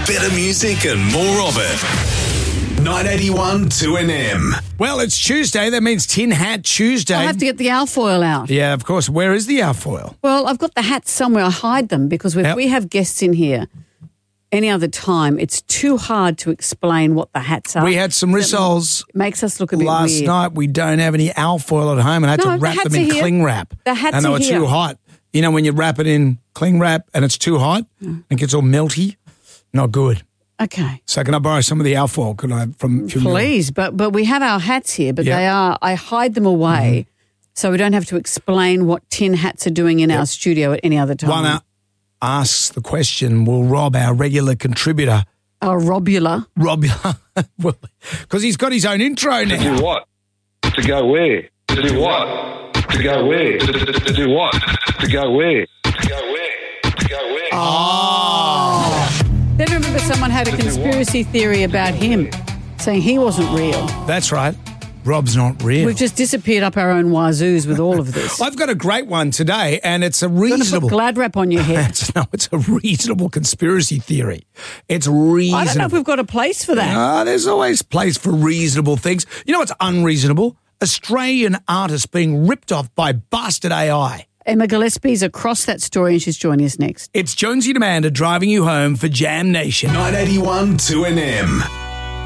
Better music and more of it. 981 2NM. Well, it's Tuesday. That means Tin Hat Tuesday. I have to get the alfoil out. Yeah, of course. Where is the alfoil? Well, I've got the hats somewhere. I hide them because if Yep. we have guests in here any other time, it's too hard to explain what the hats are. We had some rissoles It makes us look a bit last weird. night. We don't have any alfoil at home and I had No, to the wrap hats them in are here. cling wrap. The hats and they are were here. too hot. You know when you wrap it in cling wrap and it's too hot and it gets all melty? Not good. Okay. So can I borrow some of the alfoil? Could I from Please, but we have our hats here, but Yep. I hide them away so we don't have to explain what tin hats are doing in our studio at any other time. One asks the question, will Rob, our regular contributor, Our Robula. because he's got his own intro To now. do what? To go where? To do what? To go where? To do what? To go where? To go where? To go where? Then remember someone had a conspiracy theory about him, saying he wasn't real. That's right. Rob's not real. We've just disappeared up our own wazoos with all of this. I've got a great one today, and it's a You're going to reasonable. put glad wrap on your head. It's a reasonable conspiracy theory. It's reasonable. I don't know if we've got a place for that. There's always place for reasonable things. You know what's unreasonable? Australian artists being ripped off by bastard AI. Emma Gillespie's across that story and she's joining us next. It's Jonesy and Amanda driving you home for Jam Nation. 981 2NM.